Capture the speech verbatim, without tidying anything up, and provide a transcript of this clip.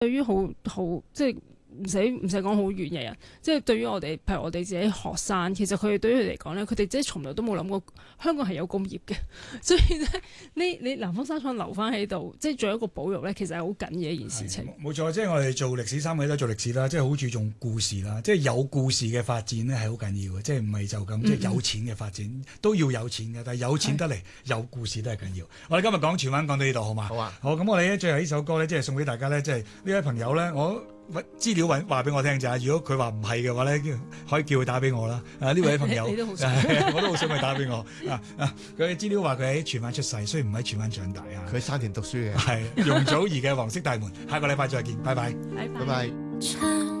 對於好好即係唔使唔使講好遠嘅人，即係對於我哋，譬如我哋自己學生，其實佢哋對於佢嚟講咧，佢哋即係從來都冇諗過香港係有工業嘅，所以咧，你你南方紗廠留翻喺度，即係做一個保育咧，其實係好緊嘅一件事情。 冇錯，即係我哋做歷史三位都做歷史啦，即係好注重故事啦，即係有故事嘅發展咧係好緊要嘅，即係唔係就咁、嗯、即係有錢嘅發展都要有錢嘅，但係有錢得嚟有故事都係緊要。我哋今日講荃灣講到呢度好嘛？好啊。好，咁我哋咧最後呢首歌咧，即係送俾大家咧，即係呢位朋友咧，我。資料揾話俾我聽咋，如果佢話唔係嘅話咧，可以叫佢打俾我啦。啊，呢位朋友， 你都好想我都好想佢打俾我。啊啊，佢嘅資料話佢喺荃灣出世，雖然唔喺荃灣長大啊。 佢沙田讀書嘅。 係容祖兒嘅黃色大門，下個禮拜再見，拜拜， 拜拜。 拜拜。